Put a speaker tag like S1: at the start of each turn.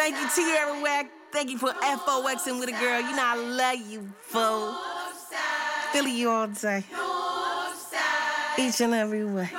S1: Thank you, Tierra Whack. Thank you for FOXing with a girl. You know I love you, fool. Philly you all day. Each and every way.